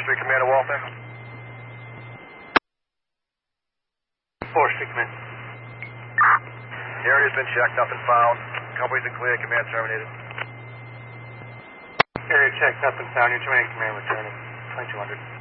Street, Commander Walter. 4th Street, Command. The area's been checked, nothing found. Company's in clear, command terminated. Area checked, nothing found. You're terminating command, returning. 2200.